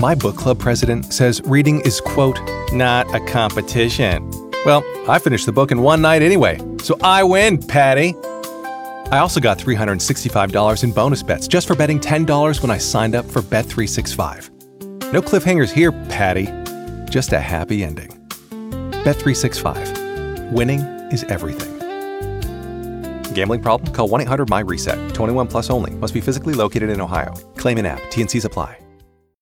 My book club president says reading is, quote, not a competition. Well, I finished the book in one night anyway, so I win, Patty. I also got $365 in bonus bets just for betting $10 when I signed up for Bet365. No cliffhangers here, Patty. Just a happy ending. Bet365. Winning is everything. Gambling problem? Call 1-800-MY-RESET. 21 plus only. Must be physically located in Ohio. Claim in app. T&Cs apply.